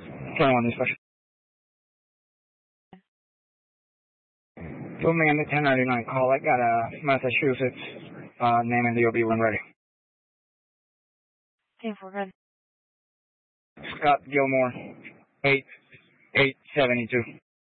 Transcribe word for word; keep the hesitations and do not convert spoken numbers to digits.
twenty-one dispatch. To Amanda ten ninety-nine call. I got a Massachusetts uh, name and D O B when ready. ten four, good. Scott Gilmore, eight eight seventy-two.